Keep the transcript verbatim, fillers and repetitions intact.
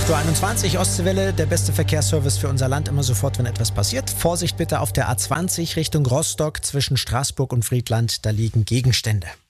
acht Uhr einundzwanzig, Ostseewelle, der beste Verkehrsservice für unser Land, immer sofort, wenn etwas passiert. Vorsicht bitte auf der A zwanzig Richtung Rostock zwischen Straßburg und Friedland, da liegen Gegenstände.